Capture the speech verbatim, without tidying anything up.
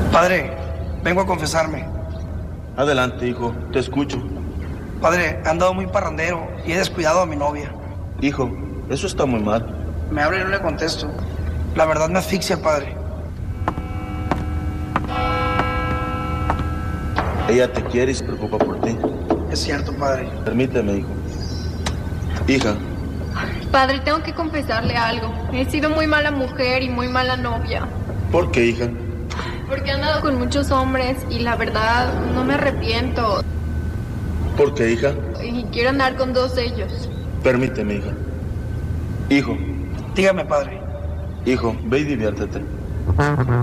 Padre, vengo a confesarme. Adelante, hijo, te escucho. Padre, he andado muy parrandero y he descuidado a mi novia. Hijo, eso está muy mal. Me habla y no le contesto. La verdad me asfixia, padre. Ella te quiere y se preocupa por ti. Es cierto, padre. Permíteme, hijo. Hija. Padre, tengo que confesarle algo. He sido muy mala mujer y muy mala novia. ¿Por qué, hija? Porque he andado con muchos hombres y la verdad no me arrepiento. ¿Por qué, hija? Y quiero andar con dos de ellos. Permíteme, hija. Hijo. Dígame, padre. Hijo, ve y diviértete.